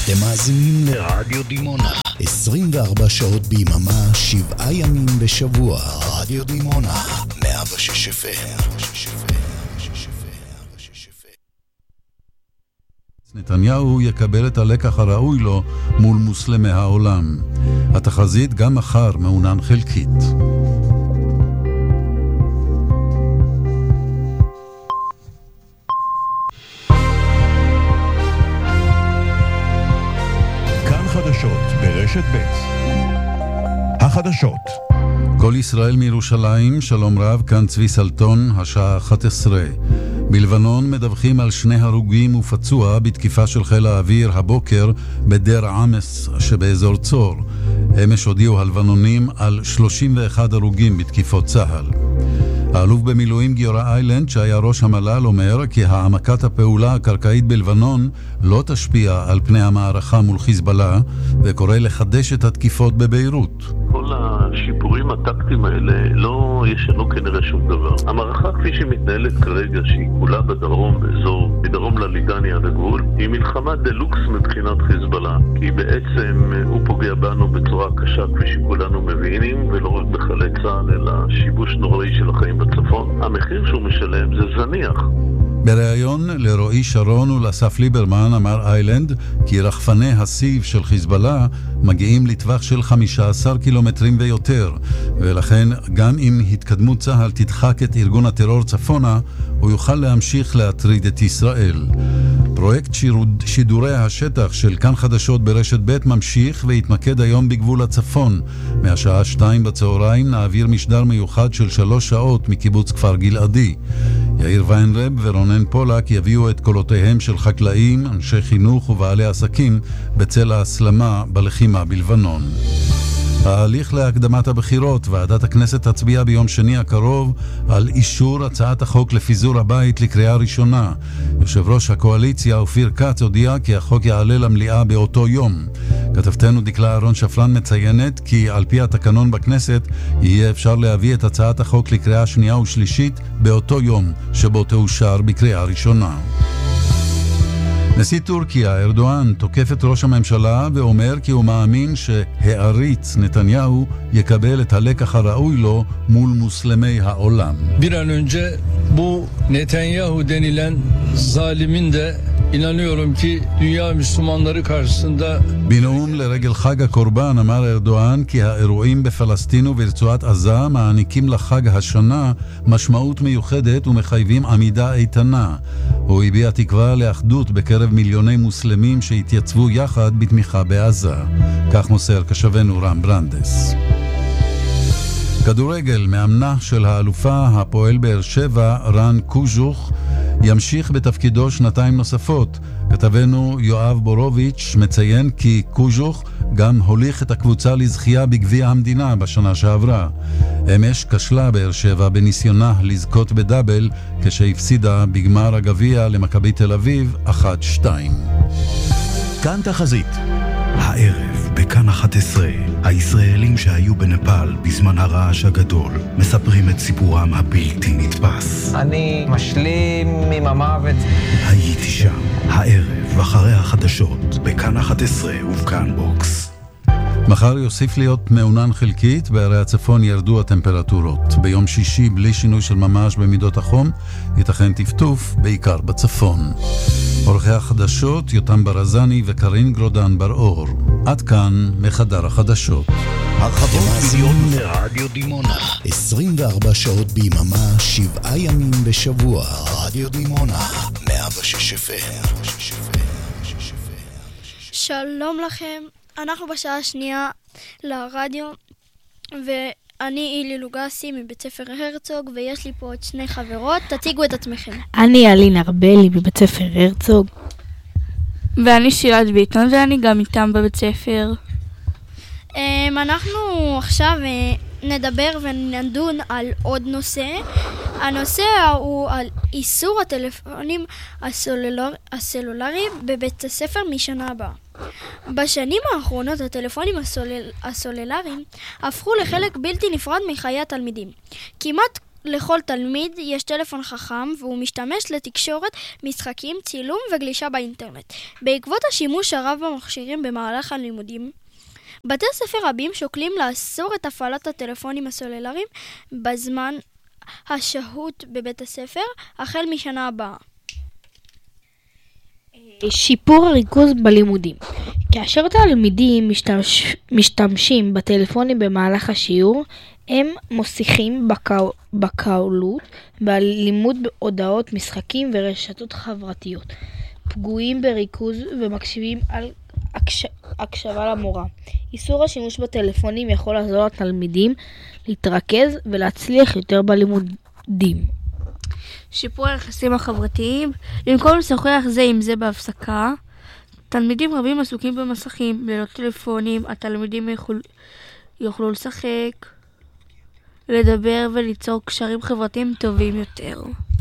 אתם מאזינים לרדיו דימונה 24 שעות ביממה, 7 ימים בשבוע. רדיו דימונה 106 FM. נתניהו יקבל את הלקח הראוי לו מול מוסלמי העולם. התחזית גם מחר מעונן חלקית. כאן חדשות ברשת ב'. החדשות. כל ישראל מירושלים, שלום רב, כאן צבי סלטון, השעה 11. בלבנון מדווחים על 2 הרוגים ופצוע בתקיפה של חיל האוויר הבוקר בדיר עמס שבאזור צור. אמש הודיעו הלבנונים על 31 הרוגים בתקיפות צה"ל. האלוף במילואים גיורא איילנד, שהיה ראש המל"ל, אומר כי העמקת הפעולה הקרקעית בלבנון לא תשפיע על פני המערכה מול חיזבאללה, וקורא לחדש את התקיפות בביירות. כל השיפורים הטקטיים האלה לא ישנו כנראה שום דבר. המערכה כפי שהיא מתנהלת כרגע, שהיא כולה בדרום, באזור מדרום לליטני עד הגבול, היא מלחמה דלוקס מבחינת חיזבאללה, כי בעצם הוא פוגע בנו בצורה קשה כפי שכולנו מבינים, ולא רק בחיילי צה"ל, אלא שיבוש נוראי של החיים בצפון. המחיר שהוא משלם זה זניח. בריאיון לרועי שרון ולאסף ליברמן אמר איילנד כי רחפני הסיב של חיזבאללה מגיעים לטווח של 15 קילומטרים ויותר, ולכן גם אם התקדמות צה"ל תדחק את ארגון הטרור צפונה, הוא יוכל להמשיך להטריד את ישראל. פרויקט שידורי השטח של כאן חדשות ברשת ב' ממשיך והתמקד היום בגבול הצפון. מהשעה 2 בצהריים נעביר משדר מיוחד של 3 שעות מקיבוץ כפר גלעדי. יאיר ויינרב ורונן פולק יביאו את קולותיהם של חקלאים, אנשי חינוך ובעלי עסקים בצל ההסלמה בלחימה בלבנון. ההליך להקדמת הבחירות. ועדת הכנסת תצביע ביום שני הקרוב על אישור הצעת החוק לפיזור הבית לקריאה ראשונה. יושב ראש הקואליציה אופיר כץ הודיע כי החוק יעלה למליאה באותו יום. כתבתנו דקלה אהרון שפרן מציינת כי על פי התקנון בכנסת יהיה אפשר להביא את הצעת החוק לקריאה שנייה ושלישית באותו יום שבו תאושר בקריאה ראשונה. נשיא טורקיה ארדואן תוקף את ראש הממשלה ואומר כי הוא מאמין שהעריץ נתניהו יקבל את הלקח הראוי לו מול מוסלמי העולם. Bir an önce bu Netanyahu denilen zalimin de inanıyorum ki dünya Müslümanları karşısında. בנאום לרגל חג הקורבן אמר ארדואן כי האירועים בפלסטין וברצועת עזה מעניקים לחג השנה משמעות מיוחדת ומחייבים עמידה איתנה. הוא הביע תקווה לאחדות בקרב מיליוני מוסלמים שהתייצבו יחד בתמיכה בעזה. כך מוסר קשבנו רם ברנדס. כדורגל, מאמנה של האלופה הפועל באר שבע רן קוז'וך ימשיך בתפקידו 2 נוספות. כתבנו יואב בורוביץ' מציין כי קוז'וך גם הוליך את הקבוצה לזכייה בגביע המדינה בשנה שעברה. אמש כשלה באר שבע בניסיונה לזכות בדאבל כשהפסידה בגמר הגביע למכבי תל אביב 1-2. כאן תחזית. הערב בכאן 11, הישראלים שהיו בנפאל בזמן הרעש הגדול מספרים את סיפורם הבלתי נתפס. אני משלים עם המוות. הייתי שם. הערב אחרי החדשות בכאן 11 ובכאן בוקס. מחר יוסיף להיות מעונן חלקית, בערי הצפון ירדו הטמפרטורות. ביום שישי בלי שינוי של ממש במידות החום, ייתכן טפטוף בעיקר בצפון. עורכי החדשות יותם ברזני וקרין גרודן בר-אור. עד כאן מחדר החדשות. אתם מאזינים לרדיו דימונה 24 שעות ביממה, 7 ימים בשבוע. רדיו דימונה 106 FM. שלום לכם, אנחנו בשעה השנייה לרדיו ואני אילי לוגסי מבית ספר הרצוג ויש לי פה עוד 2 חברות. תציגו את עצמכם. אני אלין ארבלי מבית ספר הרצוג. ואני שילת ביטון ואני גם איתם בבית ספר. אנחנו עכשיו נדבר ונדון על עוד נושא. הנושא הוא על איסור הטלפונים הסלולריים בבית הספר משנה הבאה. בשנים האחרונות הטלפונים הסלולריים הפכו לחלק בלתי נפרד מחיי התלמידים. כמעט לכל תלמיד יש טלפון חכם והוא משתמש לתקשורת, משחקים, צילום וגלישה באינטרנט. בעקבות השימוש הרב במכשירים במהלך הלימודים, בתי ספר רבים שוקלים לאסור את הפעלת הטלפונים הסלולריים בזמן השהות בבית הספר החל משנה הבאה. שיפור הריכוז בלימודים. כאשר תלמידים משתמשים בטלפונים במהלך השיעור, הם מוסיפים בקלות בלימוד הודעות, משחקים ורשתות חברתיות, פגועים בריכוז ומקשיבים על הקשבה למורה. איסור השימוש בטלפונים יכול לעזור לתלמידים להתרכז ולהצליח יותר בלימודים. שיפור היחסים החברתיים. במקום לשוחח זה עם זה בהפסקה, תלמידים רבים עסוקים במסכים ללא טלפונים. התלמידים יוכלו לשחק, לדבר וליצור קשרים חברתיים טובים יותר.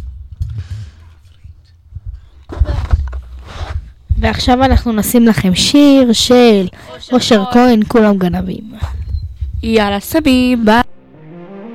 ועכשיו אנחנו נשים לכם שיר של אושר כהן, כולם גנבים. יאללה סביב, ביי.